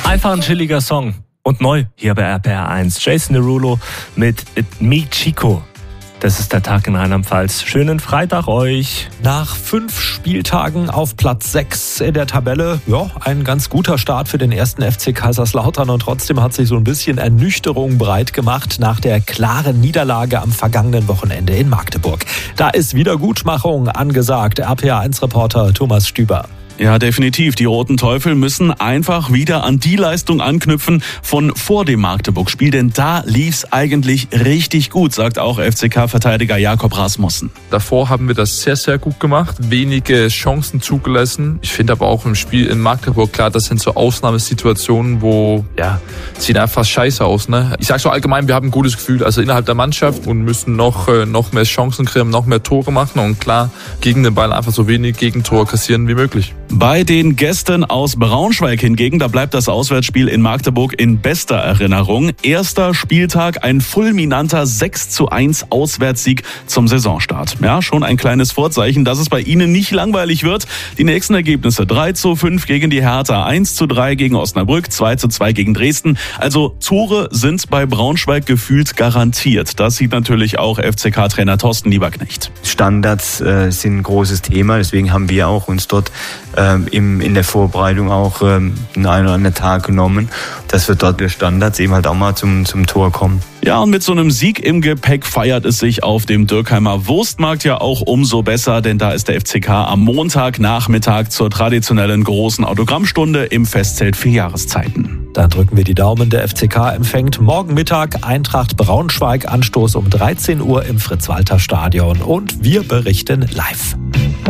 Einfach ein chilliger Song. Und neu hier bei RPR 1. Jason Derulo mit Me Chico. Das ist der Tag in Rheinland-Pfalz. Schönen Freitag euch. Nach 5 Spieltagen auf Platz 6 in der Tabelle. Ja, ein ganz guter Start für den ersten FC Kaiserslautern. Und trotzdem hat sich so ein bisschen Ernüchterung breit gemacht nach der klaren Niederlage am vergangenen Wochenende in Magdeburg. Da ist Wiedergutmachung angesagt. RPR 1-Reporter Thomas Stüber. Ja, definitiv. Die Roten Teufel müssen einfach wieder an die Leistung anknüpfen von vor dem Magdeburg-Spiel, denn da lief's eigentlich richtig gut, sagt auch FCK-Verteidiger Jakob Rasmussen. Davor haben wir das sehr, sehr gut gemacht, wenige Chancen zugelassen. Ich finde aber auch im Spiel in Magdeburg, klar, das sind so Ausnahmesituationen, wo, ja, sieht einfach scheiße aus, ne? Ich sag so allgemein, wir haben ein gutes Gefühl, also innerhalb der Mannschaft und müssen noch mehr Chancen kriegen, noch mehr Tore machen und klar, gegen den Ball einfach so wenig Gegentore kassieren wie möglich. Bei den Gästen aus Braunschweig hingegen, da bleibt das Auswärtsspiel in Magdeburg in bester Erinnerung. Erster Spieltag, ein fulminanter 6:1 Auswärtssieg zum Saisonstart. Ja, schon ein kleines Vorzeichen, dass es bei Ihnen nicht langweilig wird. Die nächsten Ergebnisse: 3:5 gegen die Hertha, 1:3 gegen Osnabrück, 2:2 gegen Dresden. Also Tore sind bei Braunschweig gefühlt garantiert. Das sieht natürlich auch FCK-Trainer Thorsten Lieberknecht. Standards sind ein großes Thema, deswegen haben wir auch uns dort in der Vorbereitung auch den einen oder anderen Tag genommen, dass wir dort durch Standards eben halt auch mal zum Tor kommen. Ja, und mit so einem Sieg im Gepäck feiert es sich auf dem Dürkheimer Wurstmarkt ja auch umso besser, denn da ist der FCK am Montagnachmittag zur traditionellen großen Autogrammstunde im Festzelt für Jahreszeiten. Dann drücken wir die Daumen. Der FCK empfängt morgen Mittag Eintracht Braunschweig, Anstoß um 13 Uhr im Fritz-Walter-Stadion und wir berichten live.